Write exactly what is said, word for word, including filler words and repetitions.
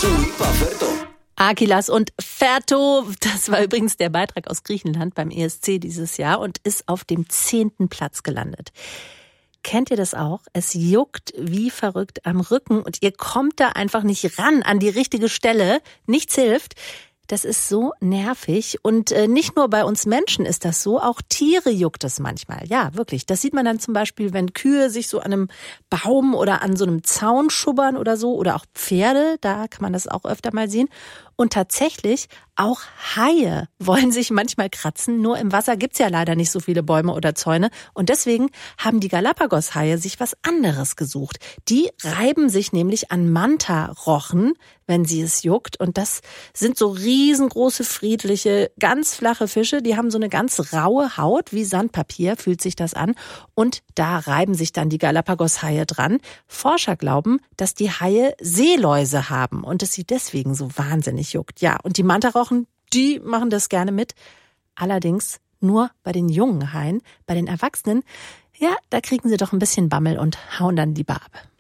Super Ferto. Akilas und Ferto, das war übrigens der Beitrag aus Griechenland beim E S C dieses Jahr und ist auf dem zehnten Platz gelandet. Kennt ihr das auch? Es juckt wie verrückt am Rücken und ihr kommt da einfach nicht ran an die richtige Stelle. Nichts hilft. Das ist so nervig und äh, nicht nur bei uns Menschen ist das so, auch Tiere juckt es manchmal. Ja, wirklich. Das sieht man dann zum Beispiel, wenn Kühe sich so an einem Baum oder an so einem Zaun schubbern oder so oder auch Pferde, da kann man das auch öfter mal sehen. Und tatsächlich auch Haie wollen sich manchmal kratzen, nur im Wasser gibt's ja leider nicht so viele Bäume oder Zäune und deswegen haben die Galapagos-Haie sich was anderes gesucht. Die reiben sich nämlich an Manta-Rochen, wenn sie es juckt und das sind so riesengroße, friedliche, ganz flache Fische, die haben so eine ganz raue Haut, wie Sandpapier fühlt sich das an und da reiben sich dann die Galapagos-Haie dran. Forscher glauben, dass die Haie Seeläuse haben und es sie deswegen so wahnsinnig juckt. Ja, und die Mantarochen, die machen das gerne mit. Allerdings nur bei den jungen Haien. Bei den Erwachsenen, ja, da kriegen sie doch ein bisschen Bammel und hauen dann lieber ab.